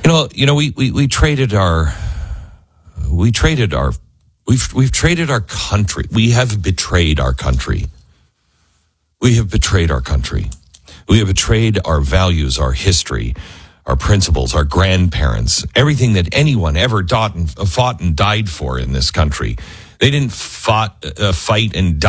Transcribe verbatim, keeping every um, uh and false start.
You know, you know, we, we, we traded our, we traded our, we've, we've traded our country. We have betrayed our country. We have betrayed our country. We have betrayed our values, our history, our principles, our grandparents, everything that anyone ever fought and, fought and died for in this country. They didn't fought, uh, fight and die